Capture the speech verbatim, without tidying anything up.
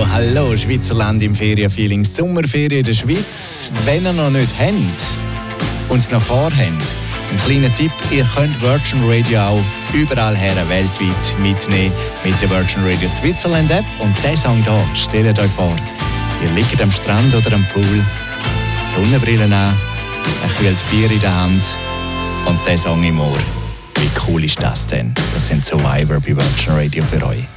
Hallo, hallo, Schweizerland im Ferienfeeling, Sommerferien in der Schweiz. Wenn ihr noch nicht habt und es noch vorhabt, ein kleiner Tipp, ihr könnt Virgin Radio auch überall her weltweit mitnehmen mit der Virgin Radio Switzerland App. Und diesen Song hier, stellt euch vor, ihr liegt am Strand oder am Pool, Sonnenbrille an, ein kühles Bier in der Hand und diesen Song im Ohr. Wie cool ist das denn? Das sind so Viber bei Virgin Radio für euch.